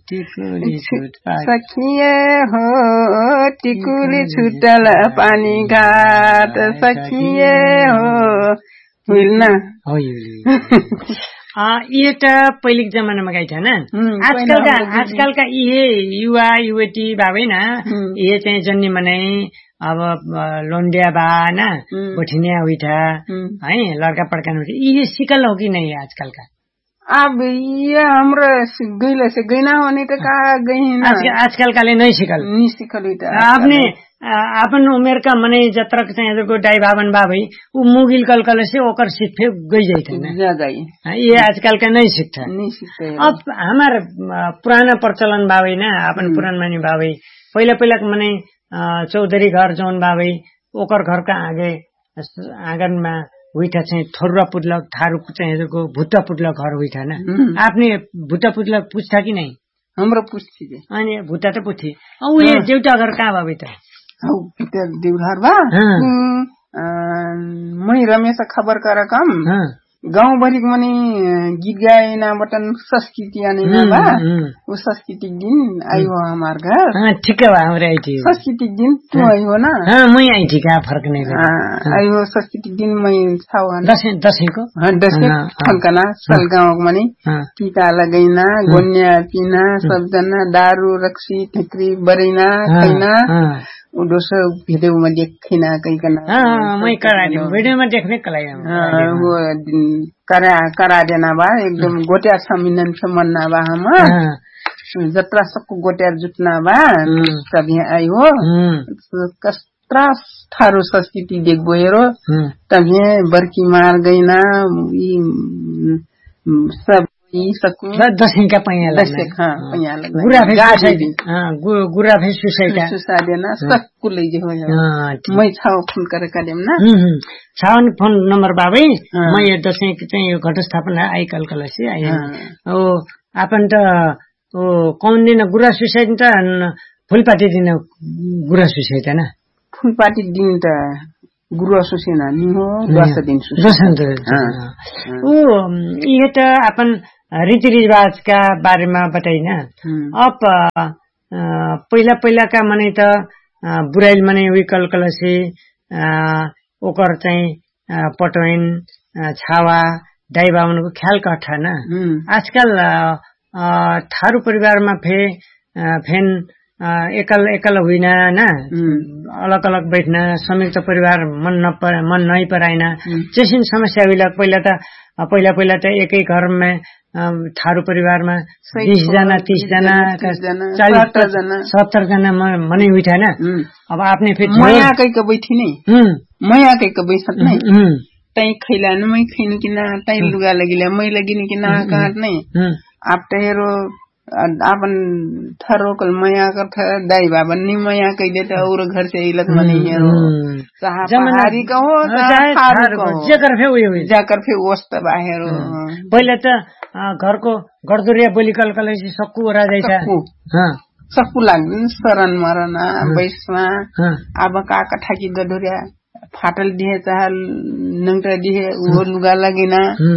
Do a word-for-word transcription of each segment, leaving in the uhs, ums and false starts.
टिकुली छुट्टा सखिए हो टिकुली छुट्टल पानी घाट सखिए हो हुइल हो ये त पहिलेको जमानामा गाइथ हैन आजकलका आजकलका ये युवा युवती बाबै न ये चाहिँ जन्ने मनै अब लोन्डिया बा ना बठिनिया उठा है लड़का पड़का ये सिकल हो कि नहीं आजकल का अब ये हाम्रो गइले से गइना होने त का गइन आजकल काले नहीं सिकल नहीं सिकल इता आपने अपन उमेर का मने जत्रक चाहिँ हजुरको दाइ बाबन बाबै उ मुगिल कलकल से ओकर सिक्थे गई जाइत हैन जा गई ये आजकल का नहीं सीखता नहीं सीखते अब हमार पुराना प्रचलन बाबै ना अपन पुरान मानी बाबै पहिला पहिला मने चौधरी घर जौन बाबै ओकर घर का आगे आंगनमा हुइठा चाहिँ थोर्रा पुतला थारू चाहिँ हजुरको भुट्टा पुतला घर हुइठा ना आपने भुट्टा पुतला पूछता कि नहीं हाम्रो पुछ्थे अनि भुट्टा त पुछ्थे उ ये देउटा घर कहाँ बाबै त हौ पितर देउघर बा मै रमेश खबर कर कम गाउँ भरिक मनी गीत गाएना बटन संस्कृति आने बा वो संस्कृति दिन आयो हमार घर हां ठीक है हमरे आई थी संस्कृति दिन तू आयो ना हां मैं आई थी का फर्क नहीं कर आयो संस्कृति दिन मैं छाव दशैं दशैं को हां दशैं फंकना सल गाउँ मनी टीका लगैना गोन्या पिना सब जना दारू रक्सी ठेकरी बरैना खैना उडोसो भिडियो में देखिना कहीं करना हाँ मैं करा दी वीडियो में देखने कलाई वो करा करा देना बा एकदम गोटिया समिनन से मनना बा हम जत्रा सबको गोटिया जुटना बा सब यहाँ आई हो कस्त्रा थारो संस्कृति देख बोहेरो तब ये बरकी मार गई ना सब दशैं का पैया दशैं हाँ पैया लगना गुराफे सोसाइटी हाँ गुराफे सोसाइटी सोसाइटी ना सबको ले जे हो जाओ मैं छाव फोन करे करेम ना छावन फोन नंबर बाबै मैं यो दशैं चाहिँ यो घटस्थापना आई कल कल से आए ओ आपन त ओ कौन दिन गुरा सोसाइटी त फुलपाटी दिन गुरा सोसाइटी ना फुलपाटी दिन त गुरु सुसेना नि हो दस दिन सुसेना ओ ये त अपन रीति रिवाज का बारे में बताइना अब पहिला पहिला का मने त बुराइल मने वी कल कल से ओकर चाहिँ पटोइन छावा दाइ बाबन को ख्याल कठा ना आजकल थारू परिवार में फे फेन एकल एकल हुइना ना अलग अलग बैठना संयुक्त परिवार मन न पर, मन नहीं पराइना जैसी समस्या हुई पहिला त पहिला पहिला त एकै घर में थारू परिवार में बीस जना तीस जना चालीस जना सत्तर जना मने हुई ना अब आपने फिर मया कई बैठी नहीं मया कई बैठत नहीं तई खैला न मैं खैन कि ना तई लुगा लगिला मैं लगिन कि ना काट नहीं आप तहेरो आपन थरो कल मया कर थ दाई बाबा नि मया कई देता और घर से इलत मने हेरो चाहे पहाड़ी का हो चाहे थारू का हो जेकर फे उयो जेकर फे वस्त बाहेरो पहिले त घरको गडदुरिया बोली कल कल सक्कु ओरा जाइछ हां सक्कु लाग्दिन शरण मरना बैसमा अब का कठा की गडुरिया फाटल दिए चाहे नंगटा दिए वो लुगा लगिना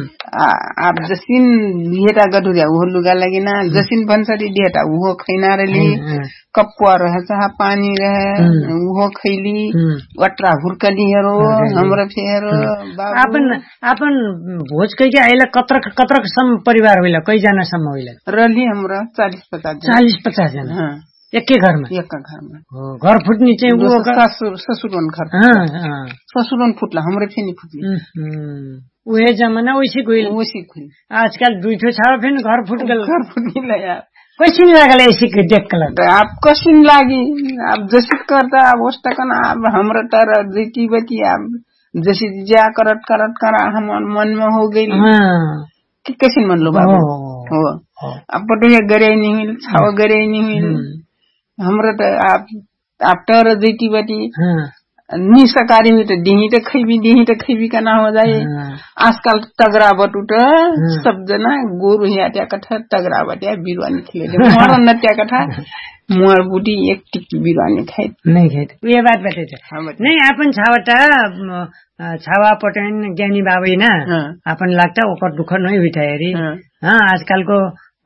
आप जसिन दिएटा गडुरिया वो लुगा लगिना जसिन भनसरी दिएटा वो खैना रली कप्पा रहे चाहे पानी रहे वो खैली वटरा हुर्कली हेरो हाम्रो फेरो आपन आपन भोज कई के आइला कत्रक कत्रक सम परिवार होइला कई जना सम्म होइला रली हाम्रो चालीस पचास चालीस पचास जना हां एकै घरमा एकै घरमा घर फुट्नी चाहिँ वो ससुर ससुरन घर हां ससुरन फुटला हाम्रो फेनि फुटली उहे जमाना वैसी गइल वैसी खुल आजकल दुईठो छ फेन घर फुट गल घर फुटिला यार कैसिन लागल ऐसी के देख कल आप कसिन लागि आप जैसे करता अब होस्ता कना अब हाम्रो तर रीति बती अब जैसे जा करत करत करा हम मन में हो गई हां कि कसिन मन लो बाबू हो अब पटो गरे नहीं हुई छाव गरे नहीं हुई हाम्रो त आप आप तर रीति बती निसकारी हुई तो दिही तो खैबी दिही तो खैबी का ना हो जाए आजकल तगरा बटूट सब जना गोरु हिया कथा तगरा बटिया बिरुवा निकले मर नत्या कथा मोर बुटी एक टिक्की बिरुवा नहीं खाए नहीं खाए ये बात बताइए नहीं अपन छावटा छावा पटन ज्ञानी बाबै ना अपन लाग्दा ओकर दुख नहीं हुई था हेरी हाँ आजकल को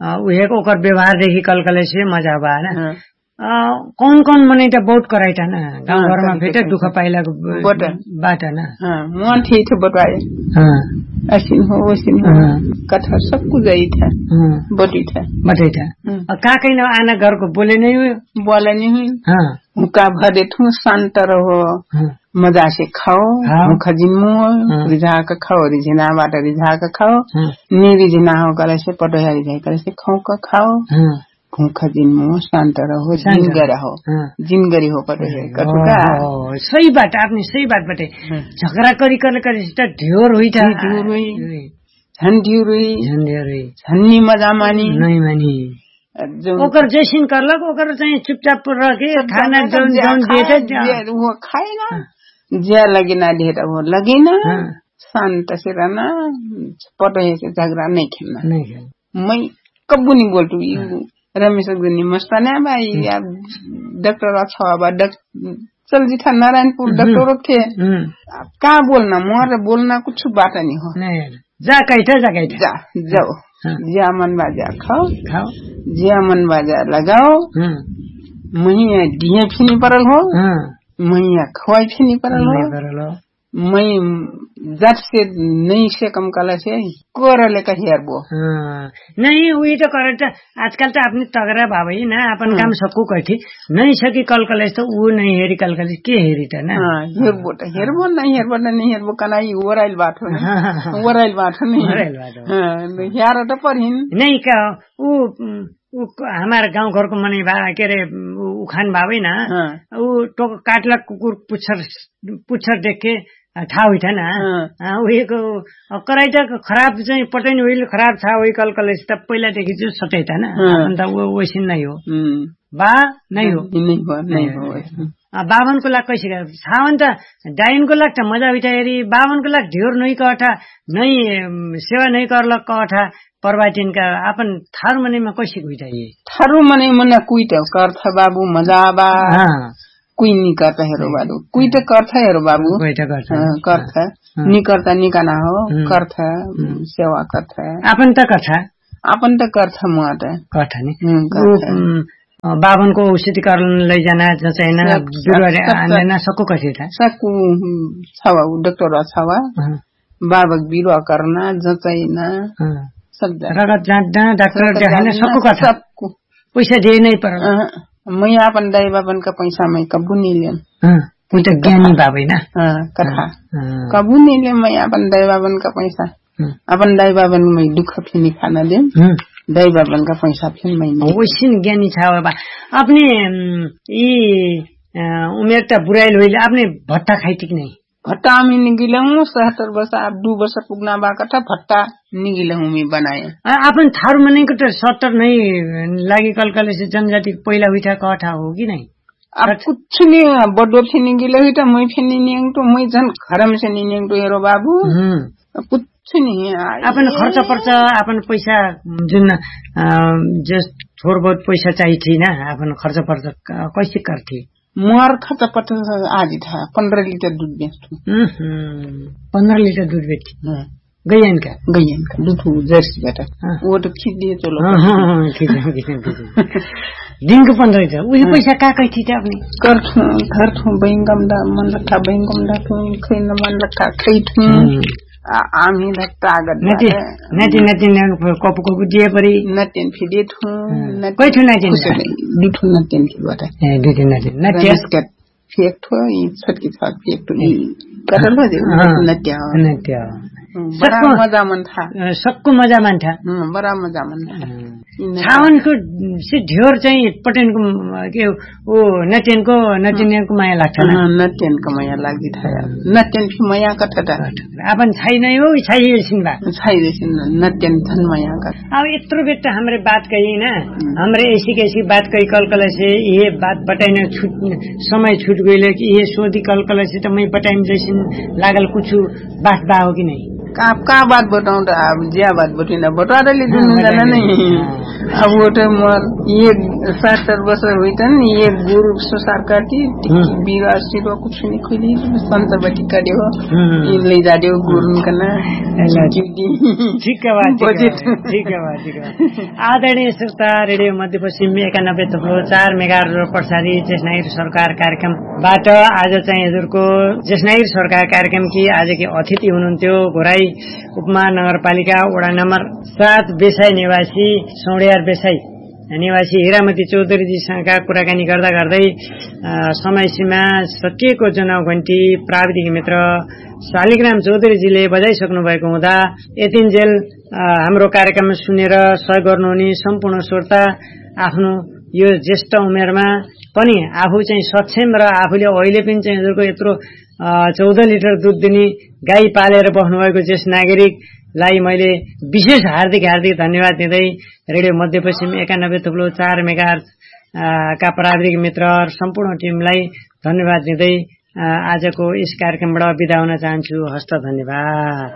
उहे ओकर व्यवहार देखि कलकले से मजा बा ना कौन कौन मने त बहुत कराई था ना गांव घर में भेटे दुख पाइला बाटा ना हां मन ठीक थे बताए हां ऐसी हो वैसी हो कथा सब कुछ आई था बटी था बटी था और का कहीं ना आना घर को बोले नहीं हुए बोले नहीं हुई हां मुका भरे थू शांत रहो मजा से खाओ मुख जिन्मो रिझा का खाओ रिझना बाटा रिझा का खाओ नी रिझना हो करे से पटोया रिझा करे से खाओ का खाओ भूख जिन्मो शांत रहो जिनगर रहो जिनगरी हो पटोया कटुका सही बात आपने सही बात बटे झगड़ा करी कर करे से ढ्योर हुई था ढ्योर हुई झन ढ्योर हुई झन ढ्योर हुई झन्नी मजा मानी नहीं मानी ओकर जैसिन करलक ओकर चाहिँ चुपचाप रह के खाना जौन जौन दिए वो खाए ना ज्या लगे ना ढेर वो लगे ना शांत से रहना पटोया से झगड़ा नहीं खेलना नहीं खेलना मैं कबू नहीं बोलती रमेश गुनी मस्ताना भाई यार डॉक्टर अच्छा बा चल जी था नारायणपुर डॉक्टर थे क्या बोलना मोर बोलना कुछ बात नहीं हो नहीं जा कैठा जा कैठा जा जाओ ज्या मन बाजा खाओ खाओ ज्या मन बाजा लगाओ मही दिए फिनी परल हो मही खवाई फिनी परल हो मैं जट से नहीं से कम कला से कोरले का हेरबो नहीं वही तो करत आजकल तो अपने तगड़ा भाई ना अपन काम सकू कथी नहीं सकी कल कले तो वो नहीं हेरी कल कले के हेरी त ना हेरबो त हेरबो नहीं हेरबो नहीं हेरबो कनाई ओराइल बात हो ओराइल बात नहीं ओराइल बात हां यार त परहिन नहीं का ऊ हमारे गाउँ घरको मने भा के रे उखान भावे ना ऊ टोक काटला कुकुर पुच्छर पुच्छर देखे था हुई था ना उहीको कराइटा खराब चाहिँ पटैन उहिले खराब था उही कल कले त पहिलादेखि चाहिँ सटै था ना अन्त वो वैसिन नै हो बा नै हो नहीं हो नहीं हो बावन को लाख कैसे सावन त डाइन को लाख त मजा बिता हेरी बावन को लाख ढ्योर नहीं कठा नहीं सेवा नहीं करल कठा परवाटिन का अपन थारू मने में कैसे हुई था ये थारू मने मने कुइट करथ बाबू मजा बा कोई नहीं करता हेरो बाबू कोई तो करता हेरो बाबू करता नहीं करता नहीं करना हो करता सेवा करता अपन तो करता अपन तो करता मुआट करता नहीं बावन को औषधि करने ले जाना चाहिए ना बिरुवा ना सबको कैसे था सबको छावा डॉक्टर छावा बाबक बिरुवा करना चाहिए ना सब रगत जांचना डॉक्टर देखाना सबको करता सबको पैसा दे नहीं पड़ा मैं अपन दाई बाबन का पैसा मैं कबू नहीं लियन कोई तो ज्ञानी बाबे ना कथा कबू नहीं ले मैं अपन दाई बाबन का पैसा अपन दाई बाबन में दुख फिनी खाना दे दाई बाबन का पैसा फिर मैं वैसे ज्ञानी था बाबा अपने ये उमेर त बुराइल होइले आपने भट्टा खाई ठीक नहीं भट्टा में निगिलहूँ सहत्तर वर्ष आप दो वर्ष पुगना बाका था भट्टा निगिलहूँ में बनाए अपन थारू मने को तो सत्तर नहीं लागी कल कल से जनजाति पहिला हुई था कठा हो कि नहीं अब कुछ नहीं बड़ो फिर निगिले हुई था मैं फिर नहीं तो मैं जन खरम से नहीं तो हेरो बाबू कुछ नहीं है अपन खर्च पर्च अपन पैसा जुन जस्ट थोड़ा बहुत पैसा चाहिए थी ना अपन खर्च पर्च कैसे करती मार खर्च पर्च आदि था पंद्रह लीटर दूध बेचती पंद्रह लीटर दूध बेचती गैयन का गैयन का दूध जर्सी बेटा वो तो खींच दिए चलो दिन को पंद्रह लीटर वही पैसा का कही थी आपने कर घर थू बैंगम दा मन रखा बैंगम दा थू खई न मन रखा खई थू आमी धक्ता आगत नटी नटी नटी कप कप दिए परी नटेन फिदे थू कोई थू नटी दुठू नटेन की बात है दुठू नटेन नटी के फेक थो ई छटकी छाक फेक तो ई करल हो दे नट्या नट्या बड़ा मजा मन था सबको मजा मन था बड़ा मजा मन था छावन को से ढ्योर चाहिँ पटेन को के ओ नटेन को नटेन को माया लाग्छ ना नटेन को माया लागि था नटेन की माया कथा था अपन छाई नहीं हो छाई छिन बा छाई छिन नटेन धन माया का अब इतरो बेट हमरे बात कही ना हमरे ऐसी कैसी बात कही कल कल से ये बात बताइने छूट समय छूट गइले कि ये सोधी कल कल से त मैं बताइम जैसिन लागल कुछ बात बा हो कि नहीं कहाँ कहाँ बात बताऊं त अब ज्या बात बतिन बटवाराले जुन्दैन नै अब वो त म एक सत्तर वर्ष होइतन एक गुरु सरकारती बिरा सिरो कुछ नि खोली सन्तबटी काड्यो इले जाड्यो गुरुन कना ठीक बा ठीक बा ठीक बा आदरणीय श्रोता रेडियो मध्यपश्चिम एकानब्बे थप्लो चार मेगाहरु प्रसारी जेस्नाहिर सरकार कार्यक्रमबाट आज चाहिँ हजुरको जेस्नाहिर सरकार कार्यक्रमकी आजकी अतिथि हुनुहुन्थ्यो घोराई उपमा नगरपालिका वडा नम्बर सात बेसाई निवासी सौडियार बेसाई निवासी हिरामती चौधरीजीसँगका कुराकानी गर्दा गर्दै समय सीमा सकिएको जनाउ घण्टी प्राविधिक मित्र शालिग्राम चौधरीजीले बजाइसक्नु भएको हुँदा यतिन्जेल हाम्रो कार्यक्रम सुनेर सहयोग गर्नुहुने सम्पूर्ण श्रोता आफ्नो यो ज्येष्ठ उमेरमा पनि आफू चाहिँ सक्षम र आफूले अहिले पनि चाहिँ हजुरको यत्रो चौध लिटर दूध दिने गाई पालेर बस्नुभएको ज्येष्ठ नागरिकलाई मैले विशेष हार्दिक हार्दिक धन्यवाद दिँदै रेडियो मध्यपश्चिम एकानब्बे थप्लो चार मेगाहर्ज का प्राविधिक मित्र सम्पूर्ण टिमलाई धन्यवाद दिँदै आजको यस कार्यक्रमबाट बिदा हुन चाहन्छु। हस्त धन्यवाद।